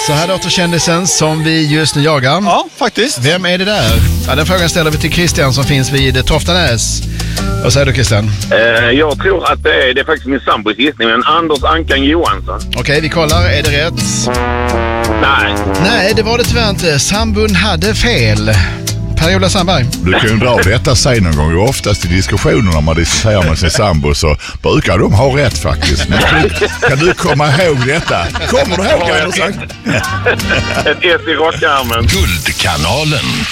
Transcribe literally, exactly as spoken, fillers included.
Så här låter kändisen som vi just nu jagar. Ja, faktiskt. Vem är det där? Ja, den frågan ställer vi till Christian som finns vid Toftanäs. Vad säger du, Christian? Eh, jag tror att det är, det är faktiskt min sambos gissning, men Anders Ankan Johansson. Okej, okay, vi kollar. Är det rätt? Nej. Nej, det var det tyvärr inte. Sambon hade fel. Per-Ola Sandberg. Du kan ju dra detta sig någon gång. Och oftast i diskussionerna man diskuterar med sin sambo så brukar de ha rätt faktiskt. Men kan du komma ihåg detta? Kommer du ihåg, kan jag sagt? Ett S i rockarmen. Guldkanalen.